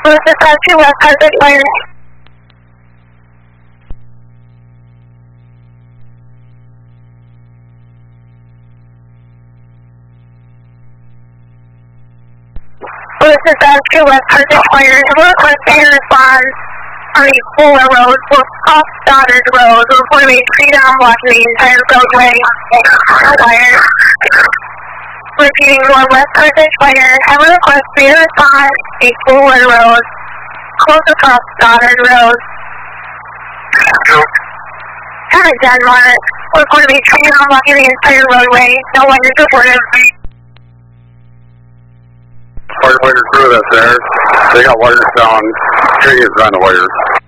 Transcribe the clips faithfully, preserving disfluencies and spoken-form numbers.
Lucid five two West, Carpet Fire. Lucid five two West, Carpet Fire. We're requesting a response on the Fuller Road, off Stoddard Road. We're going to be three down blocking the entire roadway. Fire. Repeating your West Carpet Fire. Have a request for your response to Fuller Road, close across Stoddard Road. Alright, Denmark. We're going to be three down blocking the entire roadway. No one is reported. Firefighter crew that's there, they got wires down, trees on the wires.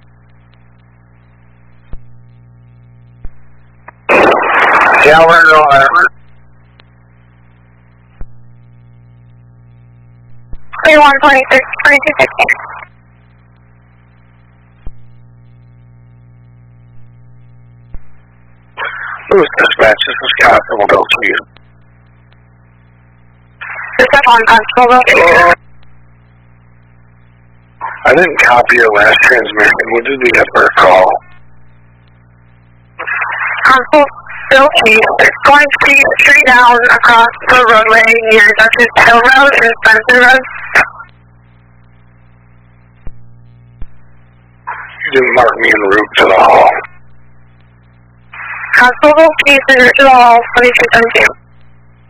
Yeah, we're going there. three one twenty-six, twenty-two sixteen. Who's dispatch? This is Constable Bill to you. This is on Constable. Uh, I didn't copy your last transmission. What did we get for a call? Constable Bill Chief, it's going to be three down across the roadway near Justice Hill Road and Spencer Road. You didn't mark me en route to the hall. Constable Chief, is to the hall, twenty-two seventy-two.